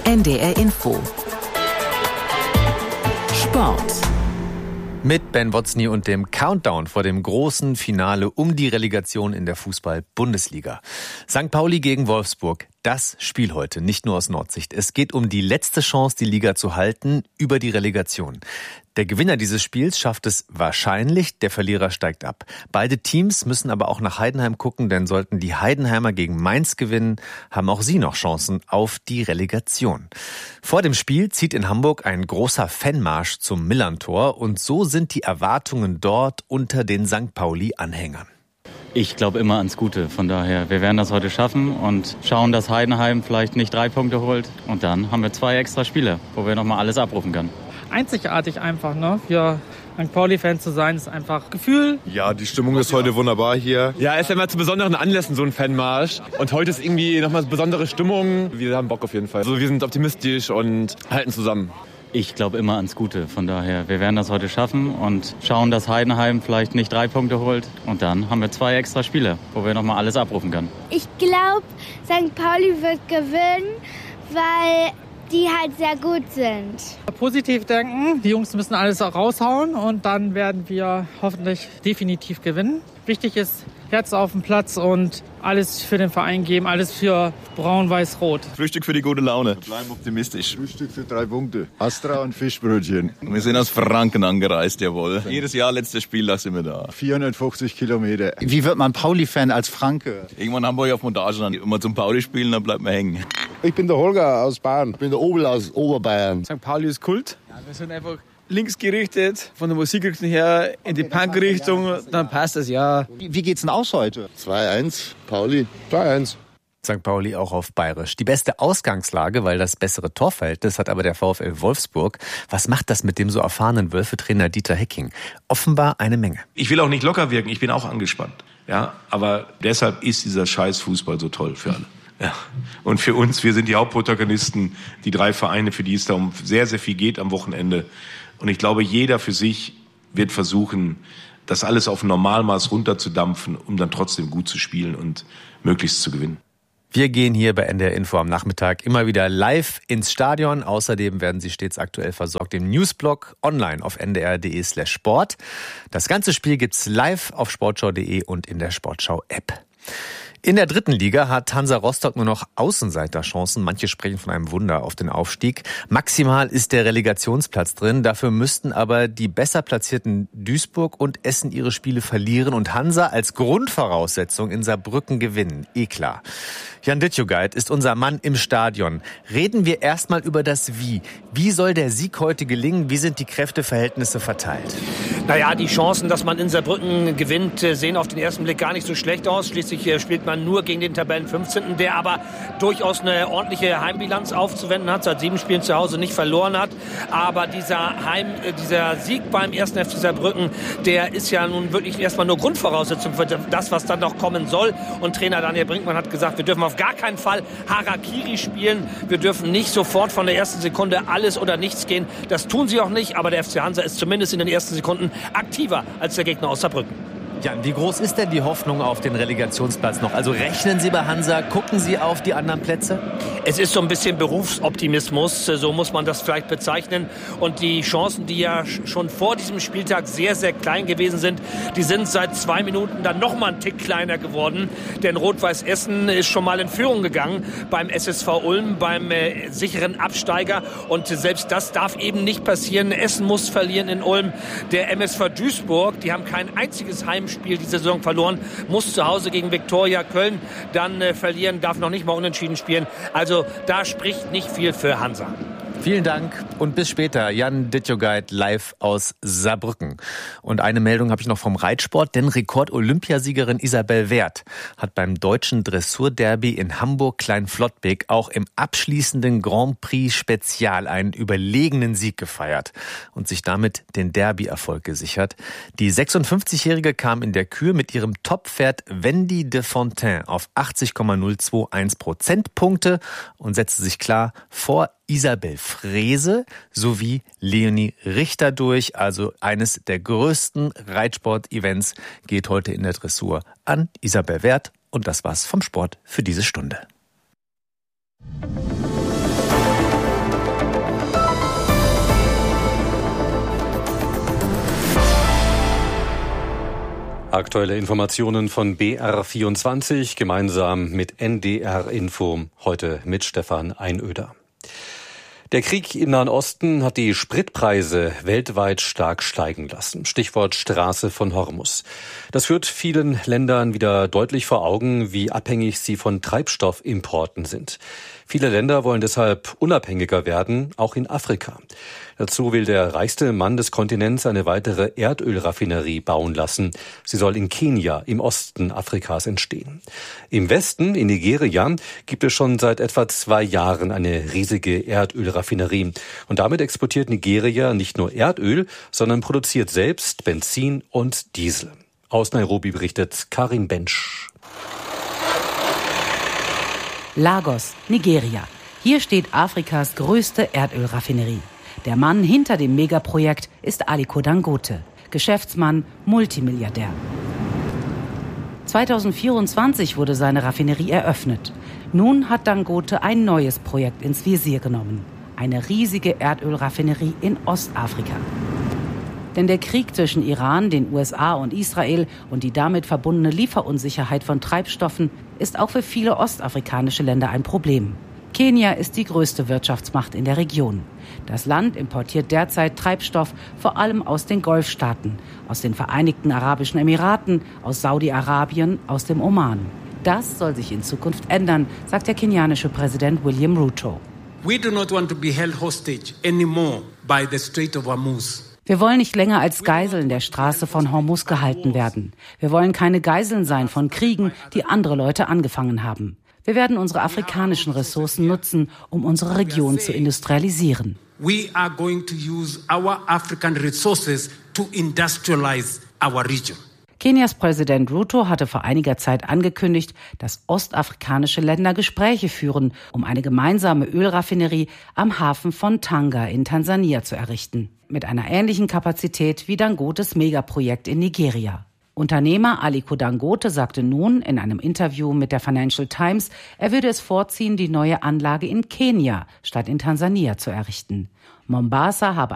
NDR Info. Sport. Mit Ben Wotzny und dem Countdown vor dem großen Finale um die Relegation in der Fußball-Bundesliga. St. Pauli gegen Wolfsburg, das Spiel heute, nicht nur aus Nordsicht. Es geht um die letzte Chance, die Liga zu halten, über die Relegation. Der Gewinner dieses Spiels schafft es wahrscheinlich, der Verlierer steigt ab. Beide Teams müssen aber auch nach Heidenheim gucken, denn sollten die Heidenheimer gegen Mainz gewinnen, haben auch sie noch Chancen auf die Relegation. Vor dem Spiel zieht in Hamburg ein großer Fanmarsch zum Millerntor und so sind die Erwartungen dort unter den St. Pauli-Anhängern. Ich glaube immer ans Gute, von daher, wir werden das heute schaffen und schauen, dass Heidenheim vielleicht nicht 3 Punkte holt. Und dann haben wir 2 extra Spiele, wo wir nochmal alles abrufen können. Einzigartig einfach, ne? Für St. Pauli-Fan zu sein, ist einfach Gefühl. Ja, die Stimmung ist heute wunderbar hier. Ja, es ist ja immer zu besonderen Anlässen so ein Fanmarsch. Und heute ist irgendwie nochmal eine besondere Stimmung. Wir haben Bock auf jeden Fall. Also wir sind optimistisch und halten zusammen. Ich glaube immer ans Gute, von daher, wir werden das heute schaffen und schauen, dass Heidenheim vielleicht nicht 3 Punkte holt. Und dann haben wir 2 extra Spiele, wo wir nochmal alles abrufen können. Ich glaube, St. Pauli wird gewinnen, weil die halt sehr gut sind. Positiv denken, die Jungs müssen alles auch raushauen und dann werden wir hoffentlich definitiv gewinnen. Wichtig ist, Herz auf dem Platz und alles für den Verein geben, alles für Braun-Weiß-Rot. Frühstück für die gute Laune. Wir bleiben optimistisch. Frühstück für 3 Punkte. Astra und Fischbrötchen. Wir sind aus Franken angereist, jawohl. Jedes Jahr, letztes Spieltag sind wir da. 450 Kilometer. Wie wird man Pauli-Fan als Franke? Irgendwann haben wir auf Montage dann immer zum Pauli spielen, dann bleibt man hängen. Ich bin der Holger aus Bayern. Ich bin der Obel aus Oberbayern. St. Pauli ist Kult. Ja, wir sind einfach links gerichtet, von der Musikrichtung her in die Punk-Richtung, dann passt das, ja. Wie geht's denn aus heute? 2-1, Pauli. 2-1. St. Pauli auch auf Bayerisch. Die beste Ausgangslage, weil das bessere Torverhältnis hat aber der VfL Wolfsburg. Was macht das mit dem so erfahrenen Wölfe-Trainer Dieter Hecking? Offenbar eine Menge. Ich will auch nicht locker wirken, ich bin auch angespannt. Ja, aber deshalb ist dieser scheiß Fußball so toll für alle. Ja. Und für uns, wir sind die Hauptprotagonisten, die 3 Vereine, für die es da um sehr, sehr viel geht am Wochenende. Und ich glaube, jeder für sich wird versuchen, das alles auf ein Normalmaß runterzudampfen, um dann trotzdem gut zu spielen und möglichst zu gewinnen. Wir gehen hier bei NDR Info am Nachmittag immer wieder live ins Stadion. Außerdem werden Sie stets aktuell versorgt im Newsblog online auf ndr.de/sport. Das ganze Spiel gibt's live auf sportschau.de und in der Sportschau-App. In der 3. Liga hat Hansa Rostock nur noch Außenseiterchancen. Manche sprechen von einem Wunder auf den Aufstieg. Maximal ist der Relegationsplatz drin. Dafür müssten aber die besser platzierten Duisburg und Essen ihre Spiele verlieren und Hansa als Grundvoraussetzung in Saarbrücken gewinnen. Klar. Jan Dittjogait ist unser Mann im Stadion. Reden wir erstmal über das Wie. Wie soll der Sieg heute gelingen? Wie sind die Kräfteverhältnisse verteilt? Naja, die Chancen, dass man in Saarbrücken gewinnt, sehen auf den ersten Blick gar nicht so schlecht aus. Schließlich spielt man nur gegen den Tabellen 15., der aber durchaus eine ordentliche Heimbilanz aufzuwenden hat, seit 7 Spielen zu Hause nicht verloren hat. Aber dieser Sieg beim 1. FC Saarbrücken, der ist ja nun wirklich erstmal nur Grundvoraussetzung für das, was dann noch kommen soll. Und Trainer Daniel Brinkmann hat gesagt, wir dürfen auf gar keinen Fall Harakiri spielen. Wir dürfen nicht sofort von der ersten Sekunde alles oder nichts gehen. Das tun sie auch nicht, aber der FC Hansa ist zumindest in den ersten Sekunden aktiver als der Gegner aus Saarbrücken. Jan, wie groß ist denn die Hoffnung auf den Relegationsplatz noch? Also rechnen Sie bei Hansa, gucken Sie auf die anderen Plätze? Es ist so ein bisschen Berufsoptimismus, so muss man das vielleicht bezeichnen. Und die Chancen, die ja schon vor diesem Spieltag sehr, sehr klein gewesen sind, die sind seit 2 Minuten dann noch mal einen Tick kleiner geworden. Denn Rot-Weiß Essen ist schon mal in Führung gegangen beim SSV Ulm, beim sicheren Absteiger. Und selbst das darf eben nicht passieren. Essen muss verlieren in Ulm. Der MSV Duisburg, die haben kein einziges Heimspiel diese Saison verloren, muss zu Hause gegen Viktoria Köln dann verlieren, darf noch nicht mal unentschieden spielen. Also da spricht nicht viel für Hansa. Vielen Dank und bis später. Jan Dittjogait live aus Saarbrücken. Und eine Meldung habe ich noch vom Reitsport, denn Rekord-Olympiasiegerin Isabel Werth hat beim deutschen Dressurderby in Hamburg-Kleinflottbek auch im abschließenden Grand Prix Spezial einen überlegenen Sieg gefeiert und sich damit den Derby-Erfolg gesichert. Die 56-Jährige kam in der Kür mit ihrem Top-Pferd Wendy de Fontaine auf 80,021 Prozentpunkte und setzte sich klar vor Isabel Frese sowie Leonie Richter durch. Also eines der größten Reitsport-Events geht heute in der Dressur an Isabel Werth. Und das war's vom Sport für diese Stunde. Aktuelle Informationen von BR24 gemeinsam mit NDR Info, heute mit Stefan Einöder. Der Krieg im Nahen Osten hat die Spritpreise weltweit stark steigen lassen. Stichwort Straße von Hormuz. Das führt vielen Ländern wieder deutlich vor Augen, wie abhängig sie von Treibstoffimporten sind. Viele Länder wollen deshalb unabhängiger werden, auch in Afrika. Dazu will der reichste Mann des Kontinents eine weitere Erdölraffinerie bauen lassen. Sie soll in Kenia im Osten Afrikas entstehen. Im Westen, in Nigeria, gibt es schon seit etwa 2 Jahren eine riesige Erdölraffinerie. Und damit exportiert Nigeria nicht nur Erdöl, sondern produziert selbst Benzin und Diesel. Aus Nairobi berichtet Karin Bensch. Lagos, Nigeria. Hier steht Afrikas größte Erdölraffinerie. Der Mann hinter dem Megaprojekt ist Aliko Dangote, Geschäftsmann, Multimilliardär. 2024 wurde seine Raffinerie eröffnet. Nun hat Dangote ein neues Projekt ins Visier genommen. Eine riesige Erdölraffinerie in Ostafrika. Denn der Krieg zwischen Iran, den USA und Israel und die damit verbundene Lieferunsicherheit von Treibstoffen ist auch für viele ostafrikanische Länder ein Problem. Kenia ist die größte Wirtschaftsmacht in der Region. Das Land importiert derzeit Treibstoff vor allem aus den Golfstaaten, aus den Vereinigten Arabischen Emiraten, aus Saudi-Arabien, aus dem Oman. Das soll sich in Zukunft ändern, sagt der kenianische Präsident William Ruto. We do not want to be held hostage anymore by the Strait of Hormuz. Wir wollen nicht länger als Geisel in der Straße von Hormuz gehalten werden. Wir wollen keine Geiseln sein von Kriegen, die andere Leute angefangen haben. Wir werden unsere afrikanischen Ressourcen nutzen, um unsere Region zu industrialisieren. We are going to use our African resources to industrialize our region. Kenias Präsident Ruto hatte vor einiger Zeit angekündigt, dass ostafrikanische Länder Gespräche führen, um eine gemeinsame Ölraffinerie am Hafen von Tanga in Tansania zu errichten. Mit einer ähnlichen Kapazität wie Dangotes Megaprojekt in Nigeria. Unternehmer Aliko Dangote sagte nun in einem Interview mit der Financial Times, er würde es vorziehen, die neue Anlage in Kenia statt in Tansania zu errichten. Mombasa habe